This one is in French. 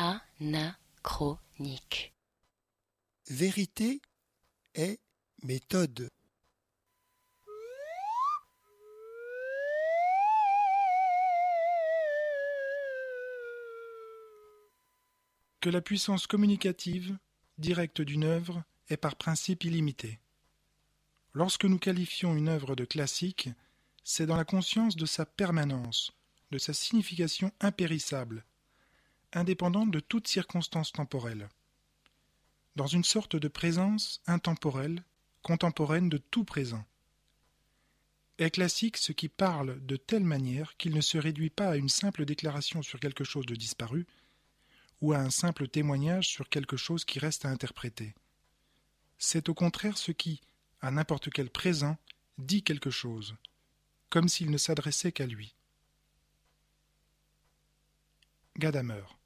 anachronique. Vérité est méthode. Que la puissance communicative, directe d'une œuvre, est par principe illimitée. Lorsque nous qualifions une œuvre de classique, c'est dans la conscience de sa permanence, de sa signification impérissable, indépendante de toute circonstance temporelle, dans une sorte de présence intemporelle, contemporaine de tout présent. Est classique ce qui parle de telle manière qu'il ne se réduit pas à une simple déclaration sur quelque chose de disparu, ou à un simple témoignage sur quelque chose qui reste à interpréter. C'est au contraire ce qui, à n'importe quel présent, dit quelque chose, comme s'il ne s'adressait qu'à lui. Gadamer.